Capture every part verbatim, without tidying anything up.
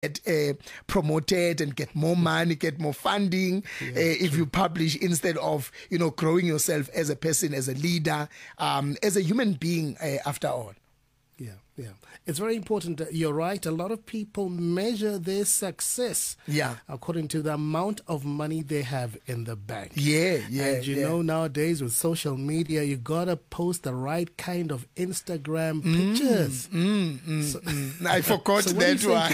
get uh, promoted and get more money, get more funding yeah, uh, if you publish instead of, you know, growing yourself as a person, as a leader, um, as a human being, uh, after all. Yeah, yeah. It's very important. You're right. A lot of people measure their success yeah. according to the amount of money they have in the bank. Yeah, yeah. And you yeah. know, nowadays with social media, you got to post the right kind of Instagram pictures. Mm, mm, so, mm. I forgot so that one.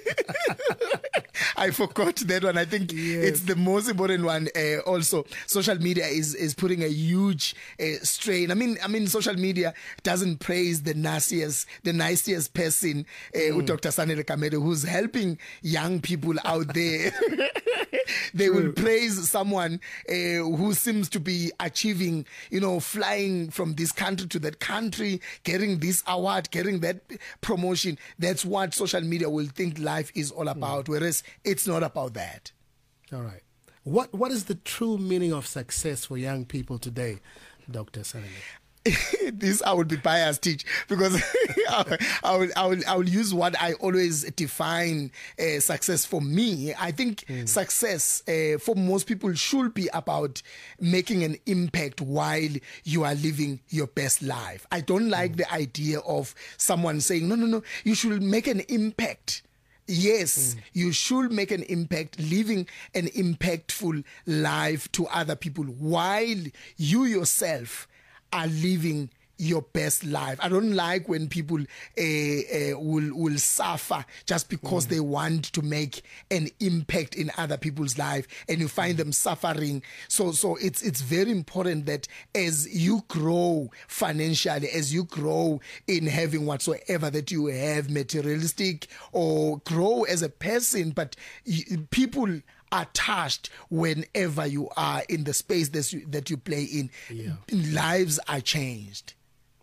That? I forgot that one. I think yes. it's the most important one. Uh, also, social media is is putting a huge uh, strain. I mean, I mean, social media doesn't praise the nastiest, the nicest person, uh, mm. Doctor Sanele Kamede, who's helping young people out there. They True. will praise someone uh, who seems to be achieving, you know, flying from this country to that country, getting this award, getting that promotion. That's what social media will think life is all about, mm. whereas it's not about that. All right. What What is the true meaning of success for young people today, Doctor Sanele? This I would be biased, teach, because I, I will I will I will use what I always define uh, success for me. I think mm. success uh, for most people should be about making an impact while you are living your best life. I don't like mm. the idea of someone saying, no, no, no, you should make an impact. Yes, mm. you should make an impact, living an impactful life to other people while you yourself are living your best life. I don't like when people uh, uh, will will suffer just because mm. they want to make an impact in other people's life, and you find mm. them suffering. So, so it's it's very important that as you grow financially, as you grow in having whatsoever that you have, materialistic, or grow as a person, but you, people are touched whenever you are in the space that you, that you play in. Yeah. Lives are changed.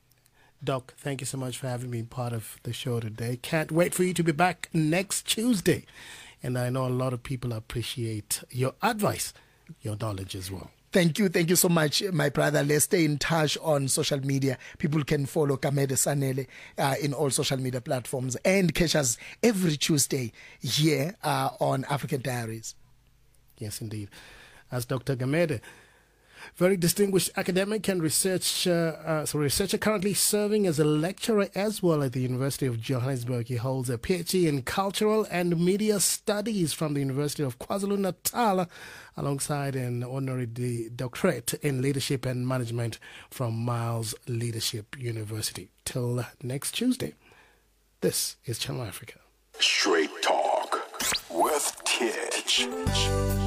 Doc, thank you so much for having me part of the show today. Can't wait for you to be back next Tuesday. And I know a lot of people appreciate your advice, your knowledge as well. Thank you. Thank you so much, my brother. Let's stay in touch on social media. People can follow Kamede Sanele uh, in all social media platforms and catch us every Tuesday here uh, on African Diaries. Yes, indeed. As Doctor Kamede, very distinguished academic and research, uh, uh, so researcher currently serving as a lecturer as well at the University of Johannesburg. He holds a PhD in Cultural and Media Studies from the University of KwaZulu-Natal, alongside an honorary doctorate in Leadership and Management from Miles Leadership University. Till next Tuesday, this is Channel Africa. Straight Talk with Titch.